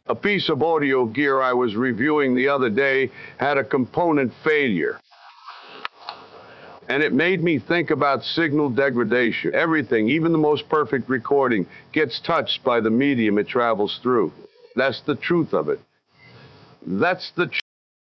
A piece of audio gear I was reviewing the other day had a component failure. And it made me think about signal degradation. Everything, even the most perfect recording, gets touched by the medium it travels through. That's the truth of it. That's the